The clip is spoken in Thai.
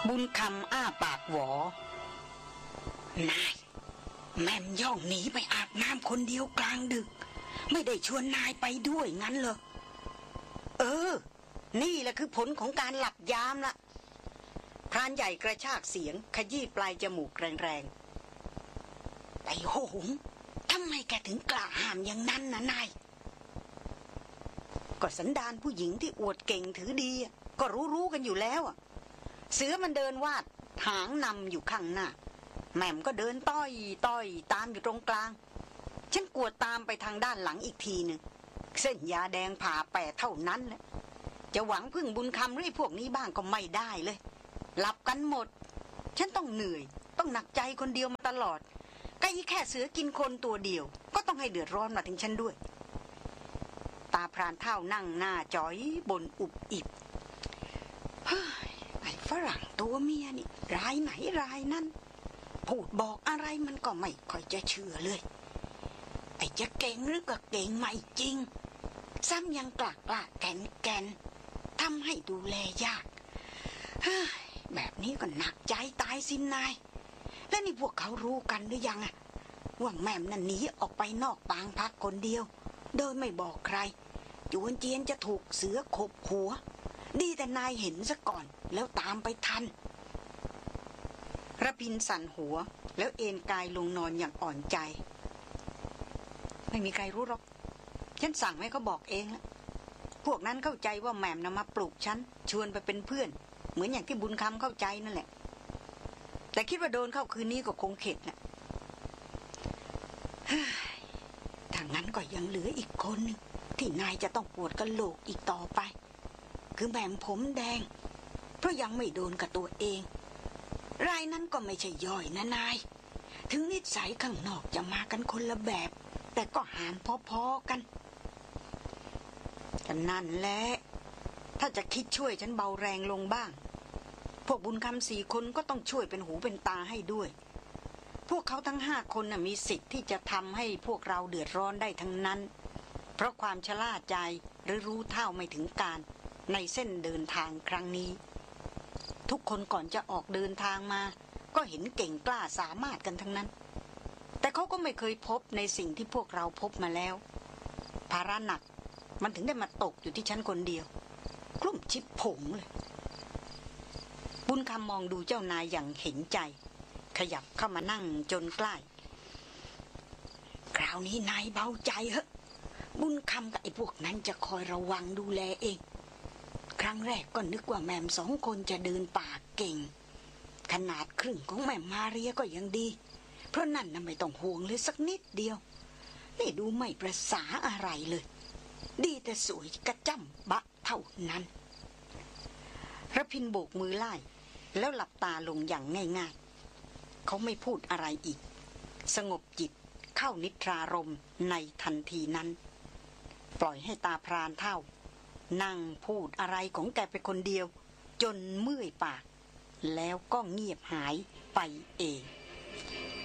บุญคำอ้าปากหวอนายแม่มย่องหนีไปอาบน้ำคนเดียวกลางดึกไม่ได้ชวนนายไปด้วยงั้นเหรอนี่แหละคือผลของการหลับยามละพรานใหญ่กระชากเสียงขยี้ปลายจมูกแรงๆไอ้โหงทำไมแกถึงกล้าห้ามอย่างนั้นนะนายก็สันดานผู้หญิงที่อวดเก่งถือดีก็รู้กันอยู่แล้วเสือมันเดินวาดหางนำอยู่ข้างหน้าแม่มก็เดินต้อยตามอยู่ตรงกลางฉันกวดตามไปทางด้านหลังอีกทีหนึ่งเส้นยาแดงผ่าแปดเท่านั้นแหละจะหวังพึ่งบุญคำหรือพวกนี้บ้างก็ไม่ได้เลยหลับกันหมดฉันต้องเหนื่อยต้องหนักใจคนเดียวมาตลอดก็อีแค่เสือกินคนตัวเดียวก็ต้องให้เดือดร้อนมาถึงฉันด้วยตาพรานเฒ่านั่งหน้าจ้อยบนอุบอิบไอ้ฝรั่งตัวเมียนี่รายไหนรายนั่นพูดบอกอะไรมันก็ไม่ค่อยจะเชื่อเลยไอ้จะเก่งหรือก็เก่งไม่จริงซ้ำยังกล้าแก่นทำให้ดูแลยากแบบนี้ก็หนักใจตายสินนายและนี่พวกเขารู้กันหรือยังว่าแม่มนั่นหนีออกไปนอกปางพักคนเดียวโดยไม่บอกใครจวนเจียนจะถูกเสือขบหัวดีแต่นายเห็นซะก่อนแล้วตามไปทันระพินสั่นหัวแล้วเอนกายลงนอนอย่างอ่อนใจไม่มีใครรู้หรอกฉันสั่งให้เขาบอกเองแล้วพวกนั้นเข้าใจว่าแหม่มนำมาปลุกฉันชวนไปเป็นเพื่อนเหมือนอย่างที่บุญคำเข้าใจนั่นแหละแต่คิดว่าโดนเข้าคืนนี้ก็คงเข็ดน่ะถ้างั้นก็ยังเหลืออีกคนนึงที่นายจะต้องปวดกะโหลกอีกต่อไปคือแหม่มผมแดงเพราะยังไม่โดนกับตัวเองรายนั้นก็ไม่ใช่ย่อยนะนายถึงนิสัยข้างนอกจะมากันคนละแบบแต่ก็หารพอๆกันนั่นแหละถ้าจะคิดช่วยฉันเบาแรงลงบ้างพวกบุญคำ4 คนก็ต้องช่วยเป็นหูเป็นตาให้ด้วยพวกเขาทั้ง5 คนมีสิทธิ์ที่จะทำให้พวกเราเดือดร้อนได้ทั้งนั้นเพราะความชราใจหรือรู้เท่าไม่ถึงการในเส้นเดินทางครั้งนี้ทุกคนก่อนจะออกเดินทางมาก็เห็นเก่งกล้าสามารถกันทั้งนั้นแต่เขาก็ไม่เคยพบในสิ่งที่พวกเราพบมาแล้วภาระหนักมันถึงได้มาตกอยู่ที่ฉันคนเดียวกลุ่มชิบผงเลยบุญคำมองดูเจ้านายอย่างเห็นใจขยับเข้ามานั่งจนใกล้คราวนี้นายเบาใจเหอะบุญคำกับไอ้พวกนั้นจะคอยระวังดูแลเองครั้งแรกก็นึกว่าแม่ม2 คนจะเดินป่าเก่งขนาดครึ่งของแม่มาเรียก็ยังดีเพราะนั่นน่ะไม่ต้องห่วงเลยสักนิดเดียวนี่ดูไม่ประสาอะไรเลยดีแต่สวยกระจ้ำบะเท่านั้นระพินโบกมือไล่แล้วหลับตาลงอย่างง่ายๆเขาไม่พูดอะไรอีกสงบจิตเข้านิทรารมณ์ในทันทีนั้นปล่อยให้ตาพรานเฒ่านั่งพูดอะไรของแกไปคนเดียวจนเมื่อยปากแล้วก็เงียบหายไปเอง